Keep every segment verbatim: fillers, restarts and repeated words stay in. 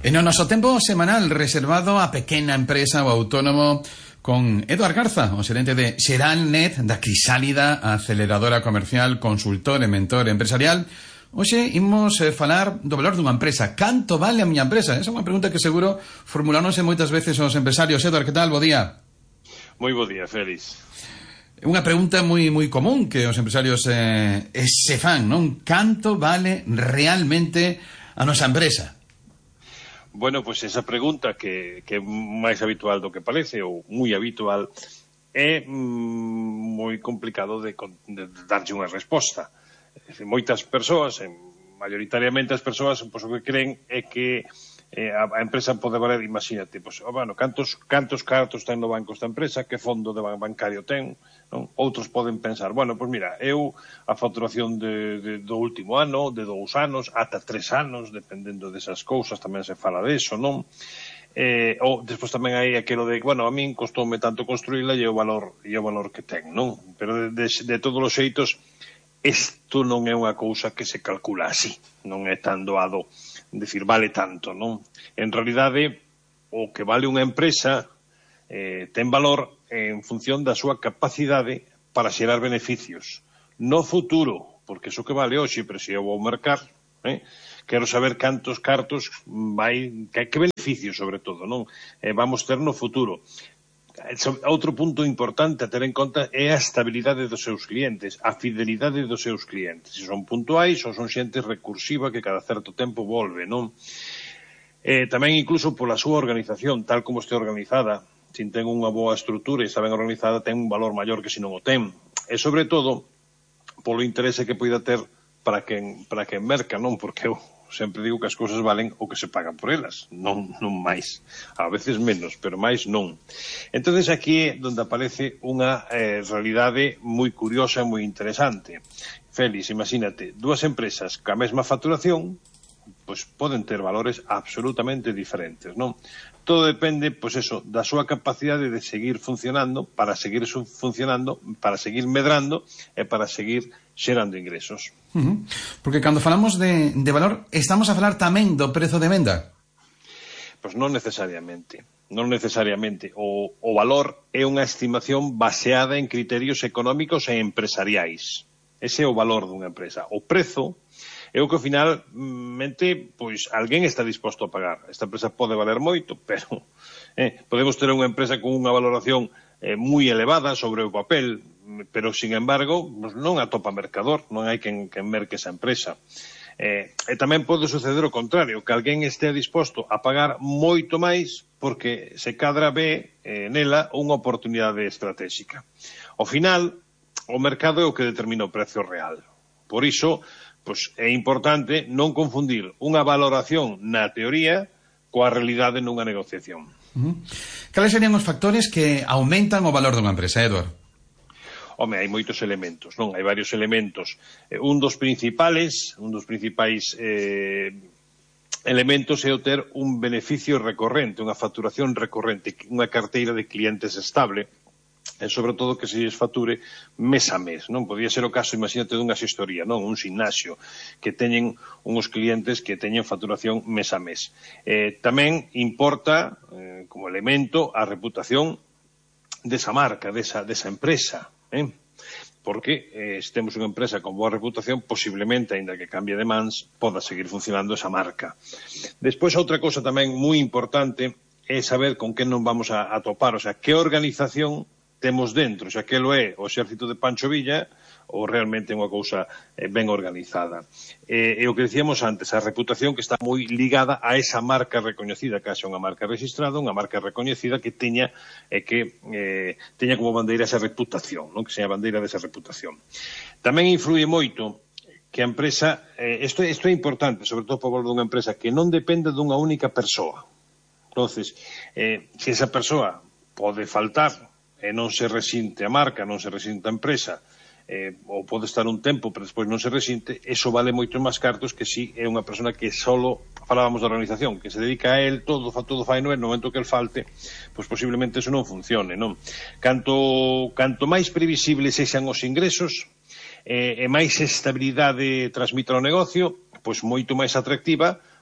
E no noso tempo semanal reservado a pequena empresa ou autónomo con Eduard Garza, o xerente de Xeralnet, da Crisálida, aceleradora comercial, consultor e mentor empresarial. Hoxe imos eh, falar do valor dunha empresa. Canto vale a miña empresa? Esa é unha pregunta que seguro formuláronse moitas veces os empresarios. Eduard, que tal? Bo día. Moi bo día, Félix. É unha pregunta moi moi común que os empresarios eh, se fan, non? Canto vale realmente a nosa empresa? Bueno, pois pues esa pregunta que, que é máis habitual do que parece, ou moi habitual, é mm, moi complicado de, de, de darlle unha resposta. Moitas persoas, maioritariamente as persoas, pois, o que creen é que eh, a, a empresa pode valer, imagínate, pois, oh, bueno, cantos, cantos cartos ten no banco esta empresa, que fondo de bancario ten, non? Outros poden pensar, bueno, pois mira, eu a facturación de, de, do último ano, de dous anos, ata tres anos, dependendo desas cousas, tamén se fala deso, non? Eh, ou despois tamén hai aquilo de, bueno, a min costoume tanto construíla e o valor, e o valor que ten, non? Pero de, de, de todos os xeitos, isto non é unha cousa que se calcula así, non é tan doado decir vale tanto, non? En realidade, o que vale unha empresa eh, ten valor en función da súa capacidade para xerar beneficios. No futuro, porque iso que vale hoxe, pero se eu vou mercar, eh, quero saber cantos cartos vai, que, que beneficios sobre todo, non? Eh, vamos ter no futuro. Outro punto importante a ter en conta é a estabilidade dos seus clientes, a fidelidade dos seus clientes. Se son puntuais ou son xente recursiva que cada certo tempo volve, non? Eh, tamén incluso pola súa organización, tal como este organizada, se ten unha boa estrutura e está ben organizada, ten un valor maior que se non o ten. E sobre todo, polo interese que poida ter para quen, para quen merca, non? Porque eu sempre digo que as cousas valen o que se pagan por elas, non, non máis. A veces menos, pero máis non. Entonces aquí é onde aparece unha eh, realidade moi curiosa e moi interesante. Félix, imagínate, dúas empresas ca mesma facturación, pois poden ter valores absolutamente diferentes, non? Todo depende, pois eso, da súa capacidade de seguir funcionando, para seguir funcionando, para seguir medrando e para seguir xerando ingresos. Uh-huh. Porque cando falamos de, de valor, estamos a falar tamén do prezo de venda? Pois non necesariamente. Non necesariamente. O, o valor é unha estimación baseada en criterios económicos e empresariais. Ese é o valor dunha empresa. O prezo é o que, ao finalmente, pois, alguén está disposto a pagar. Esta empresa pode valer moito, pero eh, podemos ter unha empresa con unha valoración eh, moi elevada sobre o papel, pero, sin embargo, pues, non atopa mercador, non hai quen, quen merque esa empresa. Eh, e tamén pode suceder o contrario, que alguén estea disposto a pagar moito máis porque se cadra ve eh, nela unha oportunidade estratégica. Ao final, o mercado é o que determina o precio real. Por iso, pois é importante non confundir unha valoración na teoría coa realidade nunha negociación. Uh-huh. Cales serían os factores que aumentan o valor dunha empresa, Eduard? Home, hai moitos elementos, non? Hai varios elementos. Eh, un dos principales, un dos principais eh, elementos é o ter un beneficio recorrente, unha facturación recorrente, unha carteira de clientes estable, e sobre todo que se lles facture mes a mes, non? Podría ser o caso, imagínate, dunha xestoría, non? Un gimnasio, que teñen uns clientes que teñen facturación mes a mes. Eh, tamén importa, eh, como elemento, a reputación desa marca, desa, desa empresa, eh? Porque eh, se temos unha empresa con boa reputación, posiblemente, aínda que cambie de mans, poda seguir funcionando esa marca. Despois, outra cousa tamén moi importante é saber con que non vamos a, a topar, o sea, que organización temos dentro, o sea, que lo é o exército de Pancho Villa ou realmente é unha cousa eh, ben organizada. E, e o que decíamos antes, a reputación que está moi ligada a esa marca recoñecida, que haxa unha marca registrada, unha marca recoñecida que teña eh, que eh, teña como bandeira esa reputación, non? Que seña a bandeira desa reputación. Tamén influye moito que a empresa, eh, isto, isto é importante, sobre todo para o valor dunha empresa, que non dependa dunha única persoa. Entonces, eh, se esa persoa pode faltar e non se resinte a marca, non se resinte a empresa, eh, ou pode estar un tempo, pero despois non se resinte, eso vale moito máis cartos que si é unha persona que solo, falábamos da organización, que se dedica a él, todo, todo fai no, no momento que el falte, pois posiblemente eso non funcione, non? Canto, canto máis previsibles sexan os ingresos, eh, e máis estabilidade transmita o negocio, pois moito máis atractiva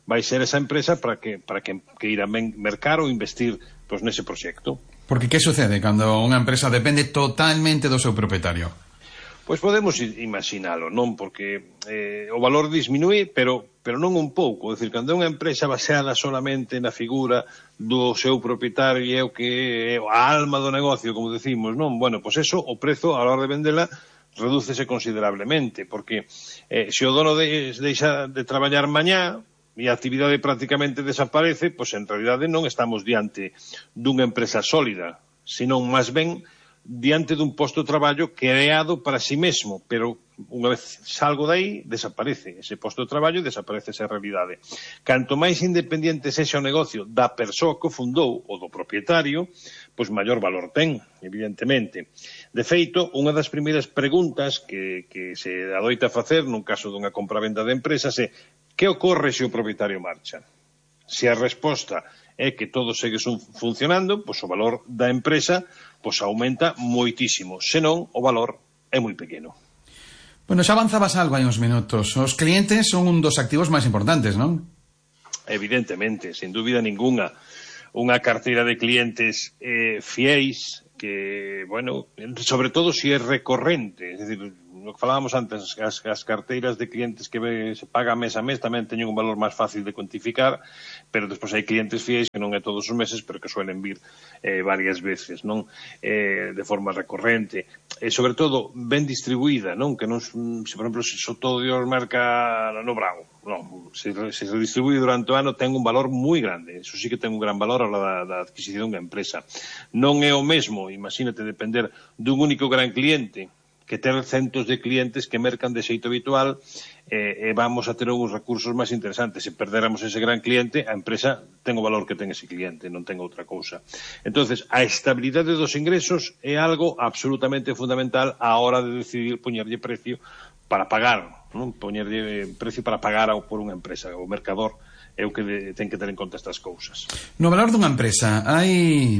vai ser esa empresa para que para que, que ir a mercar ou investir pois, nese proxecto. Porque que sucede cando unha empresa depende totalmente do seu propietario? Pois podemos imaginalo, non? Porque eh, o valor disminúe, pero, pero non un pouco. É dicir, cando é unha empresa baseada solamente na figura do seu propietario e é o que é a alma do negocio, como decimos, non? Bueno, pois eso, o prezo, a hora de vendela, redúcese considerablemente, porque eh, se o dono de, deixa de traballar mañá e a actividade prácticamente desaparece, pois en realidade non estamos diante dunha empresa sólida, senón máis ben diante dun posto de traballo creado para si mesmo, pero unha vez salgo dai, desaparece ese posto de traballo e desaparece esa realidade. Canto máis independiente sexa o negocio da persoa que o fundou ou do propietario, pois maior valor ten, evidentemente. De feito, unha das primeiras preguntas que, que se adoita facer nun caso dunha compra-venda de empresas é: que ocorre se o propietario marcha? Se a resposta é que todo segue funcionando, pois o valor da empresa pois aumenta moitísimo, senón o valor é moi pequeno. Bueno, xa avanzabas algo hai uns minutos. Os clientes son un dos activos máis importantes, non? Evidentemente, sin dúbida ninguna. Unha carteira de clientes eh, fiéis que, bueno, sobre todo se é recorrente, é dicir, o que falábamos antes, as, as carteiras de clientes que ve, se paga mes a mes tamén teñen un valor máis fácil de cuantificar, pero despois hai clientes fiéis que non é todos os meses, pero que suelen vir eh, varias veces, non? Eh, de forma recorrente. E, sobre todo, ben distribuída, non? Que non, se, por exemplo, se todo Dios marca no Bravo, non. Se, se se distribúe durante o ano ten un valor moi grande. Eso sí que ten un gran valor a la da, da adquisición dunha empresa. Non é o mesmo, imagínate, depender dun único gran cliente que ter centos de clientes que mercan de xeito habitual eh, e vamos a ter uns recursos máis interesantes. Se perderamos ese gran cliente, a empresa ten o valor que ten ese cliente, non ten outra cousa. Entonces, a estabilidade dos ingresos é algo absolutamente fundamental á hora de decidir poñerlle precio para pagar, non? Poñerlle precio para pagar por unha empresa. O mercador é o que de, ten que ter en conta estas cousas. No valor dunha empresa hai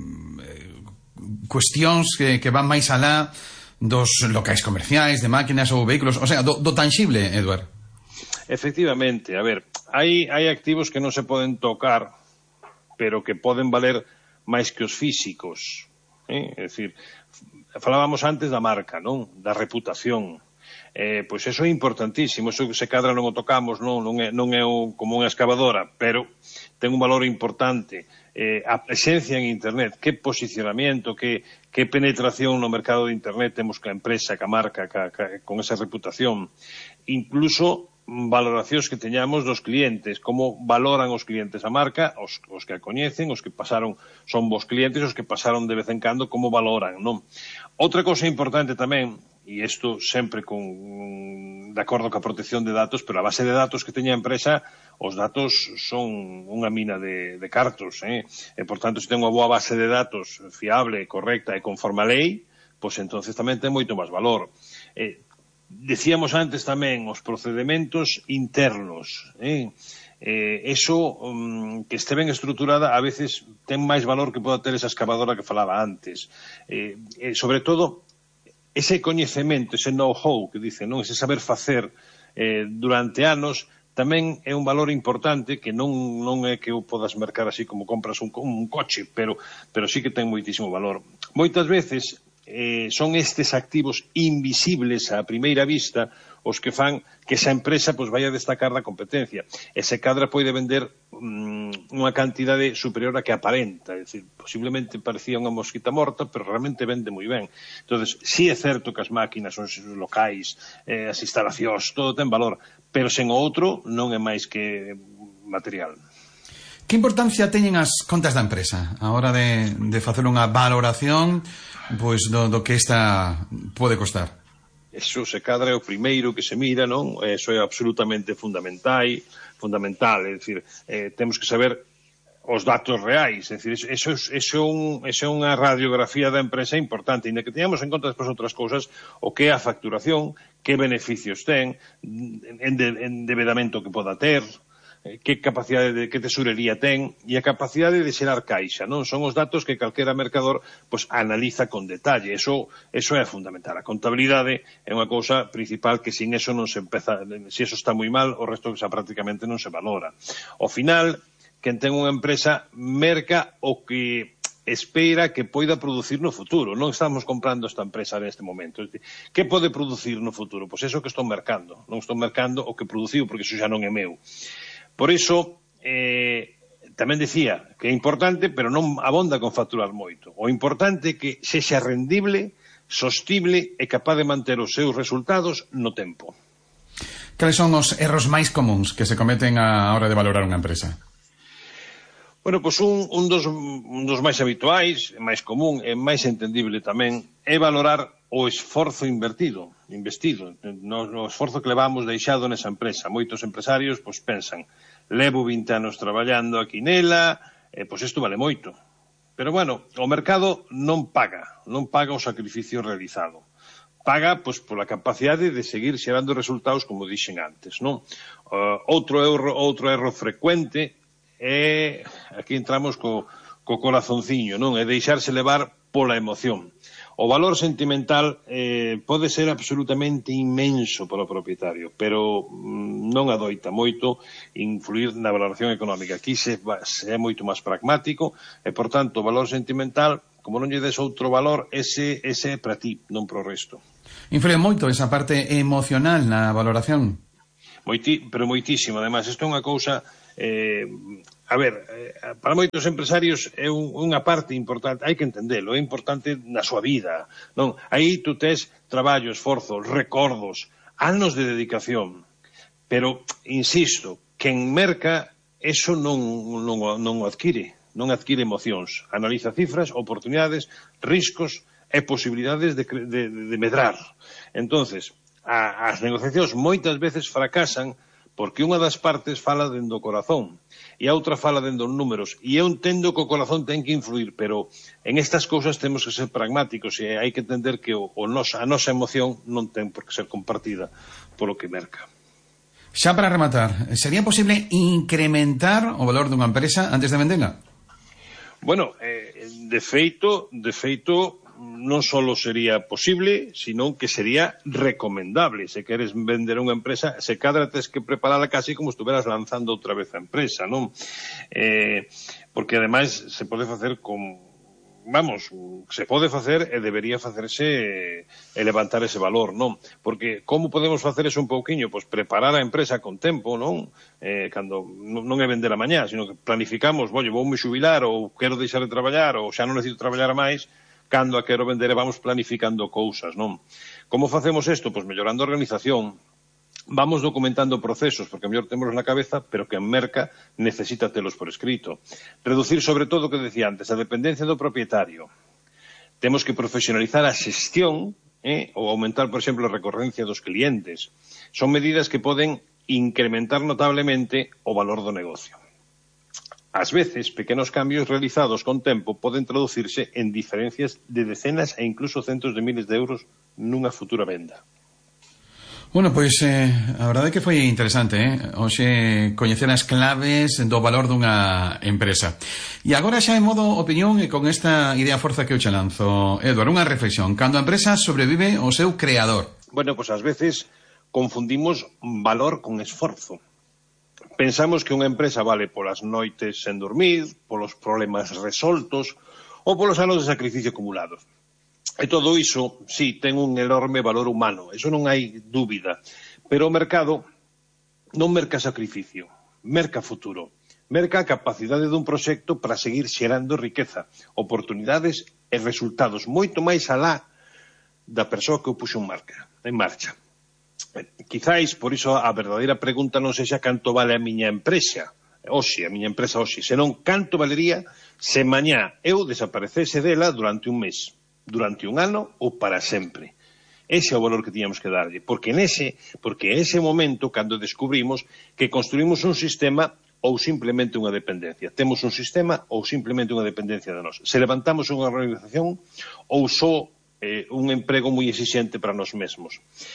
eh, cuestións que, que van máis alá dos locais comerciais, de máquinas ou vehículos, o sea, do, do tangible, Eduard. Efectivamente, a ver, hai, hai activos que non se poden tocar, pero que poden valer máis que os físicos. Eh? É dicir, falábamos antes da marca, non? Da reputación. Eh, pois eso é importantísimo, eso que se cadra non o tocamos, non, non é, non é o, como unha excavadora, pero ten un valor importante. Eh, a presencia en internet, que posicionamiento, que, que penetración no mercado de internet temos ca empresa, ca marca, ca, ca, con esa reputación. Incluso valoracións que teñamos dos clientes, como valoran os clientes a marca, os, os que a coñecen, os que pasaron, son vos clientes, os que pasaron de vez en cando, como valoran, non? Outra cousa importante tamén, e isto sempre con, de acordo ca protección de datos, pero a base de datos que teña a empresa, os datos son unha mina de, de cartos, eh? E, por tanto, se ten unha boa base de datos fiable, correcta e conforme a lei, pois entonces tamén ten moito máis valor. Eh, decíamos antes tamén os procedementos internos, eh? Eh, eso, um, que este ben estruturada, a veces ten máis valor que poda ter esa excavadora que falaba antes. Eh, eh, sobre todo, ese coñecemento, ese know-how que dicen, non? Ese saber facer eh, durante anos tamén é un valor importante que non, non é que o podas mercar así como compras un, un coche, pero, pero sí que ten moitísimo valor. Moitas veces eh, son estes activos invisibles á primeira vista os que fan que esa empresa pois, vai a destacar da competencia. Ese cadra pode vender um, unha cantidade superior a que aparenta, é dicir, posiblemente parecía unha mosquita morta, pero realmente vende moi ben. Entón, si é certo que as máquinas, os locais, eh, as instalacións, todo ten valor, pero sen o outro non é máis que material. Que importancia teñen as contas da empresa a hora de, de facer unha valoración pois, do, do que esta pode costar? Eso se cadra é o primeiro que se mira, non? Eso é absolutamente fundamental, fundamental, é dicir, eh, temos que saber os datos reais, é dicir, eso, eso, eso, un, eso é unha radiografía da empresa importante, e que teñamos en conta despois outras cousas, o que é a facturación, que beneficios ten, en, de, en debedamento que poda ter, que capacidade de que tesorería ten e a capacidade de xerar caixa, non? Son os datos que calquera mercador pois analiza con detalle. Eso eso é fundamental. A contabilidade é unha cousa principal que sin eso non se empeza, se eso está moi mal, o resto xa prácticamente non se valora. Ao final, quen ten unha empresa merca o que espera que poida producir no futuro. Non estamos comprando esta empresa neste momento. Que pode producir no futuro? Pois eso que estou mercando. Non estou mercando o que produciu, porque iso xa non é meu. Por iso, eh, tamén decía que é importante, pero non abonda con facturar moito. O importante é que sexa rendible, sostible e capaz de manter os seus resultados no tempo. Cales son os erros máis comuns que se cometen á hora de valorar unha empresa? Bueno, pois un, un, dos, un dos máis habituais, máis común e máis entendible tamén é valorar o esforzo invertido, investido, no, no esforzo que levamos deixado nesa empresa. Moitos empresarios pois pensan, levo vinte anos traballando aquí nela, e pois isto vale moito. Pero bueno, o mercado non paga, non paga o sacrificio realizado. Paga pois pola capacidade de seguir xerando resultados como dixen antes, non? Uh, outro erro, outro erro frecuente é, aquí entramos co, co corazonciño, non? É deixarse levar pola emoción. O valor sentimental eh, pode ser absolutamente inmenso para o propietario, pero mm, non adoita moito influir na valoración económica. Aquí se, se é moito máis pragmático e, por tanto, o valor sentimental, como non lle des outro valor, ese, ese é para ti, non para o resto. Influe moito esa parte emocional na valoración? Moiti, pero moitísimo, además. Isto é unha cousa... Eh, a ver, eh, para moitos empresarios é un, unha parte importante, hai que entendelo, é importante na súa vida, non? Aí tú tes traballo, esforzo, recordos, anos de dedicación, pero, insisto, quen merca, eso non, non, non o adquire, non adquire emocións, analiza cifras, oportunidades, riscos e posibilidades de, de, de medrar. Entonces, a, as negociacións moitas veces fracasan porque unha das partes fala dende o corazón e a outra fala dende os números, e eu entendo que o corazón ten que influir, pero en estas cousas temos que ser pragmáticos e hai que entender que o, o nos, a nosa emoción non ten por que ser compartida polo que merca. Xa para rematar, sería posible incrementar o valor dunha empresa antes de vendela? Bueno, eh, de feito, de feito non só sería posible, sino que sería recomendable. Se queres vender unha empresa, se cadra tes que preparala casi como estuveras lanzando outra vez a empresa, non? Eh, porque ademais se pode facer con... Vamos, se pode facer e debería facerse e levantar ese valor, non? Porque como podemos facer eso un pouquiño? Pois preparar a empresa con tempo, non? Eh, cando non é vender a mañá, sino que planificamos, volle, voume xubilar ou quero deixar de traballar ou xa non necesito traballar máis, cando a quero vender e vamos planificando cousas, non? Como facemos isto? Pois mellorando a organización, vamos documentando procesos, porque a mellor temos na cabeza, pero que en merca necesita telos por escrito. Reducir, sobre todo, o que decía antes, a dependencia do propietario. Temos que profesionalizar a xestión, eh, ou aumentar, por exemplo, a recorrencia dos clientes. Son medidas que poden incrementar notablemente o valor do negocio. Ás veces, pequenos cambios realizados con tempo poden traducirse en diferencias de decenas e incluso centos de miles de euros nunha futura venda. Bueno, pois, eh, a verdade é que foi interesante, eh? Hoxe coñecer as claves do valor dunha empresa. E agora xa en modo opinión e con esta idea forza que eu che lanzo. Eduardo, unha reflexión. Cando a empresa sobrevive o seu creador? Bueno, pois ás veces confundimos valor con esforzo. Pensamos que unha empresa vale polas noites sen dormir, polos problemas resoltos ou polos anos de sacrificio acumulados. E todo iso, sí, ten un enorme valor humano, eso non hai dúbida. Pero o mercado non merca sacrificio, merca futuro. Merca a capacidade dun proxecto para seguir xerando riqueza, oportunidades e resultados moito máis alá da persoa que o puxo en marca, en marcha. Quizáis, por iso, a verdadeira pregunta non sexa canto vale a miña empresa, hoxe, a miña empresa hoxe, senón canto valería se mañá eu desaparecese dela durante un mes, durante un ano ou para sempre. Ese é o valor que tiñamos que darlle, porque nese, porque ese momento, cando descubrimos que construímos un sistema ou simplemente unha dependencia. Temos un sistema ou simplemente unha dependencia de nós. Se levantamos unha organización ou só eh, un emprego moi exixente para nós mesmos.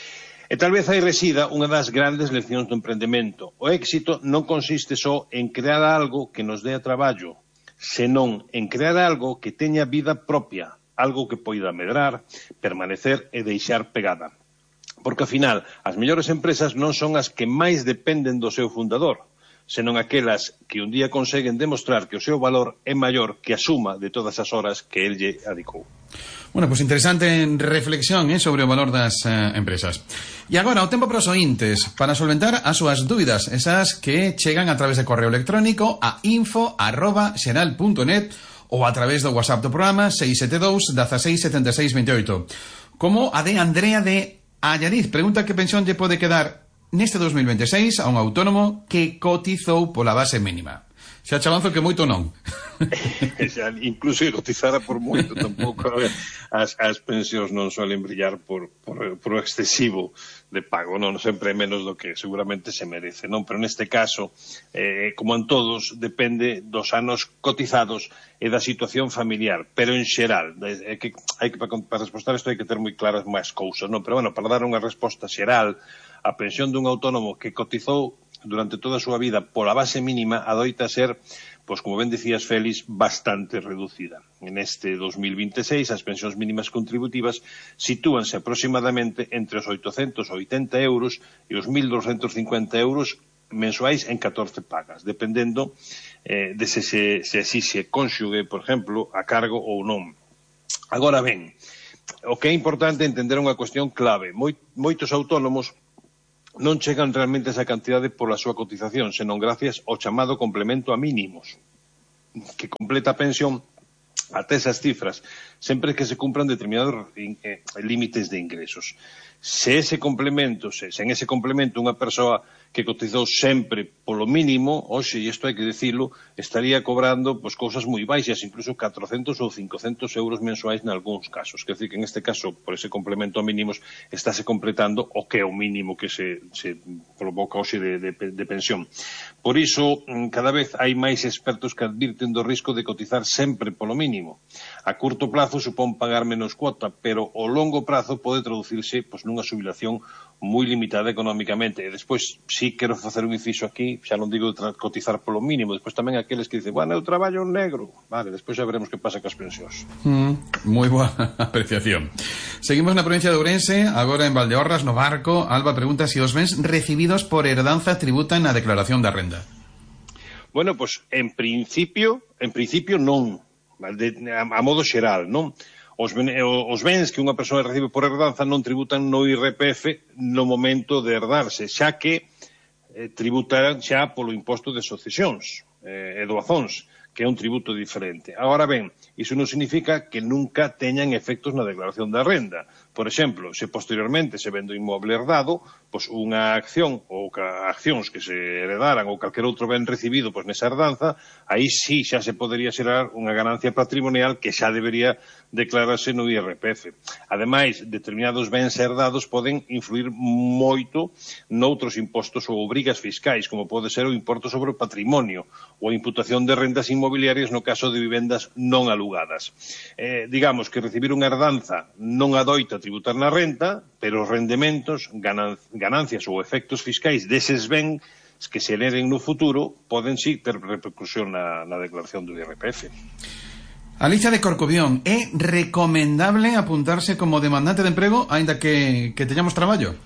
E tal vez aí resida unha das grandes leccións do emprendemento. O éxito non consiste só en crear algo que nos dé traballo, senón en crear algo que teña vida propia, algo que poida medrar, permanecer e deixar pegada. Porque, ao final, as mellores empresas non son as que máis dependen do seu fundador, senón aquelas que un día conseguen demostrar que o seu valor é maior que a suma de todas as horas que el lle adicou. Bueno, pois pues interesante reflexión eh, sobre o valor das eh, empresas. E agora, o tempo para os ointes, para solventar as súas dúbidas, esas que chegan a través de correo electrónico a info arroba xeral punto net ou a través do WhatsApp do programa seis sete dous, dezasseis, setenta e seis, vinte e oito. Como a de Andrea de Allariz, pregunta que pensión lle pode quedar neste dos mil veintiséis a un autónomo que cotizou pola base mínima. Xa che avanzo que moito non. Xa, incluso que cotizara por moito tampouco. A ver, as, as pensións non suelen brillar por, por, por excesivo de pago, non sempre é menos do que seguramente se merece, non? Pero neste caso, eh, como en todos, depende dos anos cotizados e da situación familiar, pero en xeral, é que, hai que para, para respostar isto hai que ter moi claras máis cousas, non? Pero bueno, para dar unha resposta xeral, a pensión dun autónomo que cotizou durante toda a súa vida pola base mínima adoita ser, pois como ben dicías Félix, bastante reducida. En este dos mil veintiséis as pensións mínimas contributivas sitúanse aproximadamente entre os oitocentos e oitenta euros e os mil doscientos cincuenta euros mensuais en catorce pagas, dependendo eh, de se, se, se así se cónxugue, por exemplo, a cargo ou non. Agora ben, o que é importante é entender unha cuestión clave. Moi, moitos autónomos non chegan realmente a esa cantidade pola súa cotización, senón gracias ao chamado complemento a mínimos, que completa a pensión até esas cifras, sempre que se cumpran determinados eh, límites de ingresos. Se ese complemento, se, se en ese complemento unha persoa que cotizou sempre polo mínimo, hoxe, e isto hai que dicilo, estaría cobrando pois, cousas moi baixas, incluso catrocentos ou cincocentos euros mensuais nalgúns casos. Quer dizer que en este caso, por ese complemento a mínimos, estáse completando o que é o mínimo que se, se provoca hoxe de, de, de pensión. Por iso, cada vez hai máis expertos que advirten do risco de cotizar sempre polo mínimo. A curto plazo supón pagar menos cuota, pero ao longo prazo pode traducirse pois, nunha xubilación moi limitada económicamente. E despois, si quero facer un inciso aquí, xa non digo de cotizar polo mínimo, despois tamén aqueles que dicen, bueno, eu traballo negro. Vale, despois xa veremos que pasa cas pensións. Mm, moi boa apreciación. Seguimos na provincia de Ourense, agora en Valdeorras, no Barco. Alba pregunta se si os bens recibidos por herdanza tributan na declaración da renda. Bueno, pois, pues, en principio, en principio non, de, a, a modo xeral, non? Os, ben, os bens que unha persoa recibe por herdanza non tributan no I R P F no momento de herdarse, xa que eh, tributarán xa polo imposto de sucesións eh, e doazóns, que é un tributo diferente. Agora ben, iso non significa que nunca teñan efectos na declaración da renda. Por exemplo, se posteriormente se vende o inmoble herdado, pois unha acción ou accións que se heredaran ou calquer outro ben recibido pois nesa herdanza, aí sí xa se podería xerar unha ganancia patrimonial que xa debería declararse no I R P F. Ademais, determinados bens herdados poden influir moito noutros impostos ou obrigas fiscais, como pode ser o imposto sobre o patrimonio ou a imputación de rendas inmobiliarias no caso de vivendas non alugadas. Eh, digamos que recibir unha herdanza non adoita tributar na renta, pero os rendementos, ganan, ganancias ou efectos fiscais deses bens que se hereden no futuro poden sí ter repercusión na, na declaración do I R P F. Alicia de Corcobión, é recomendable apuntarse como demandante de emprego aínda que, que teñamos traballo?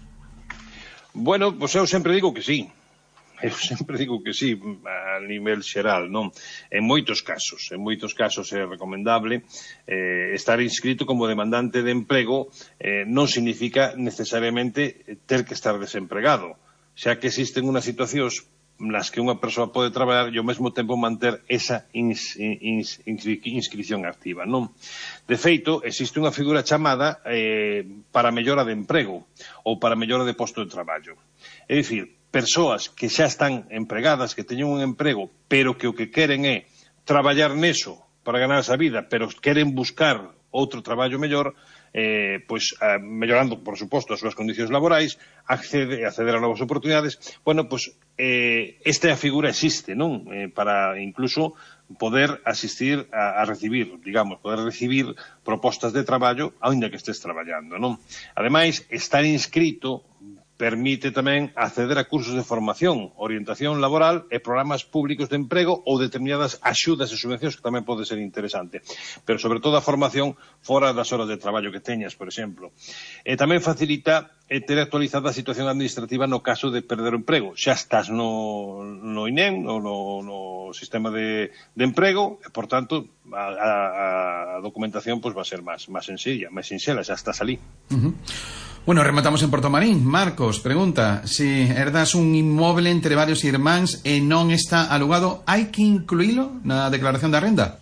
Bueno, pois eu sempre digo que sí. Eu sempre digo que sí, a nivel xeral, non? En moitos casos, en moitos casos é recomendable eh, estar inscrito como demandante de emprego eh, non significa necesariamente ter que estar desempregado, xa que existen unhas situacións nas que unha persoa pode traballar e ao mesmo tempo manter esa ins, ins, inscri, inscripción activa, non? De feito, existe unha figura chamada eh, para mellora de emprego ou para mellora de posto de traballo. É dicir, persoas que xa están empregadas, que teñen un emprego, pero que o que queren é traballar neso para ganar esa vida, pero queren buscar outro traballo mellor, eh, pois, eh, mellorando, por suposto, as súas condicións laborais, accede, acceder a novas oportunidades. Bueno, pois, eh, esta figura existe, non? Eh, para incluso poder asistir a, a recibir, digamos, poder recibir propostas de traballo, aínda que estés traballando, non? Ademais, estar inscrito permite tamén acceder a cursos de formación, orientación laboral e programas públicos de emprego ou determinadas axudas e subvencións que tamén pode ser interesante. Pero, sobre todo, a formación fora das horas de traballo que teñas, por exemplo. E tamén facilita eh, ter actualizada a situación administrativa no caso de perder o emprego. Xa estás no, no I N E M, no, no, no sistema de, de emprego, e, por tanto, a, a, a documentación pues, va a ser máis, máis sencilla, máis sinxela, xa estás ali. Uh-huh. Bueno, rematamos en Portomarín. Marcos pregunta: si herdas un inmoble entre varios irmáns e non está alugado, hai que incluílo na declaración da renda?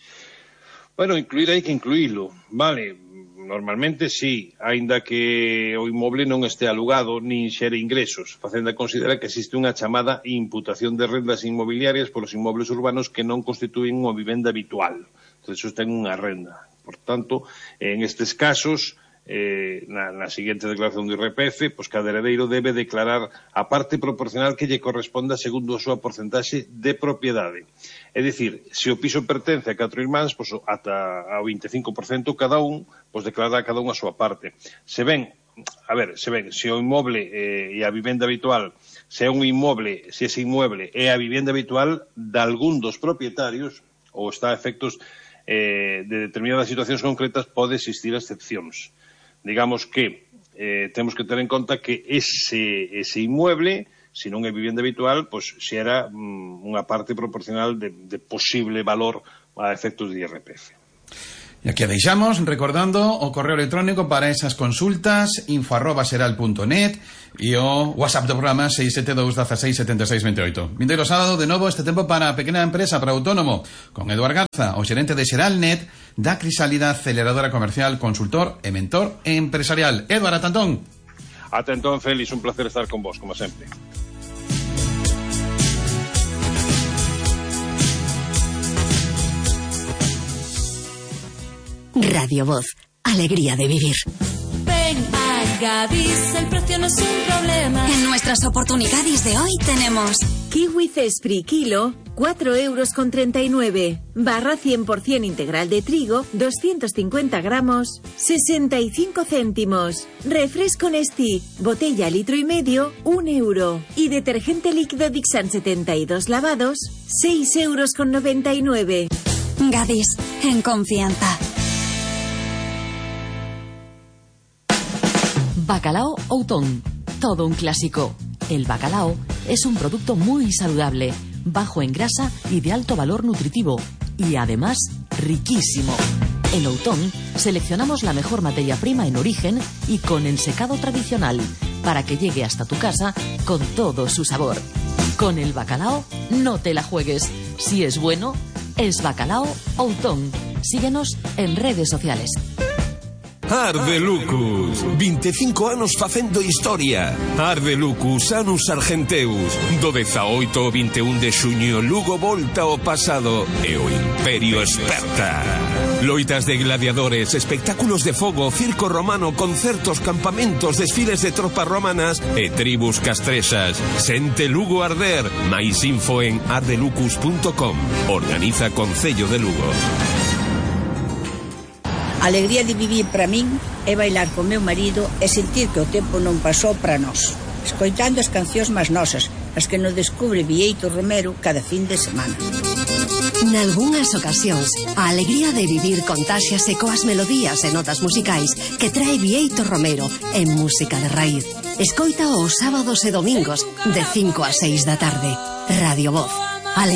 Bueno, incluir hai que incluílo, vale. Normalmente sí, aínda que o inmoble non este alugado nin xere ingresos. Facenda considera que existe unha chamada imputación de rendas inmobiliarias polos inmobles urbanos que non constituen unha vivenda habitual. Entón, eso ten unha renda. Por tanto, en estes casos, Eh, na, na seguinte declaración do I R P F, pois cada heredeiro debe declarar a parte proporcional que lle corresponda segundo a súa porcentaxe de propiedade. É dicir, se o piso pertence a catro irmáns, pois ata ao vinte e cinco por cento cada un, pois declarará cada un a súa parte. Se ven, a ver, se ven, se o inmoble eh, e a vivenda habitual, se é un inmoble, se ese inmueble é a vivenda habitual de algún dos propietarios, ou está a efectos eh, de determinadas situacións concretas, pode existir excepcións. Digamos que eh, temos que ter en conta que ese, ese inmueble, se non é vivenda habitual, pois xera mm, unha parte proporcional de, de posible valor a efectos de I R P F. E aquí a deixamos, recordando o correo electrónico para esas consultas, info arroba seral punto net, e o WhatsApp do programa seis sete dous, dieciséis, setenta e seis, veinte e oito. Vindeiro sábado, de novo, este tempo para a pequena empresa, para autónomo, con Eduard Garza, o xerente de Xeralnet, da Crisálida Aceleradora Comercial, consultor e mentor empresarial. Eduard, ata entón. Ata entón, Félix, un placer estar con vos, como sempre. Radio Voz, alegría de vivir. Ven a Gadis, el precio no es un problema. En nuestras oportunidades de hoy tenemos kiwi Cespri kilo, cuatro euros con treinta y nueve. Barra cien por ciento integral de trigo, doscientos cincuenta gramos, sesenta y cinco céntimos. Refresco Nestí, botella litro y medio, un euro. Y detergente líquido Dixan setenta y dos lavados, seis euros con noventa y nueve. Gadis, en confianza. Bacalao Outón, todo un clásico. El bacalao es un producto muy saludable, bajo en grasa y de alto valor nutritivo, y además riquísimo. En Outón seleccionamos la mejor materia prima en origen y con ensecado tradicional, para que llegue hasta tu casa con todo su sabor. Con el bacalao no te la juegues. Si es bueno, es Bacalao Outón. Síguenos en redes sociales. Ardelucus, vinte e cinco anos facendo historia. Ardelucus, Anus Argenteus. Do dezaoito ao vinte e un de xuño, Lugo volta ao pasado e o Imperio esperta. Loitas de gladiadores, espectáculos de fogo, circo romano, concertos, campamentos, desfiles de tropas romanas e tribus castrexas. Sente Lugo arder. Mais info en ardelucus punto com. Organiza Concello de Lugo. A alegría de vivir para min é bailar con meu marido e sentir que o tempo non pasou para nós, escoitando as cancións máis nosas, as que nos descubre Bieito Romero cada fin de semana. Nalgúnas ocasións, a alegría de vivir contáxiase coas melodías e notas musicais que trae Bieito Romero en música de raíz. Escoita os sábados e domingos de cinco a seis da tarde. Radio Voz.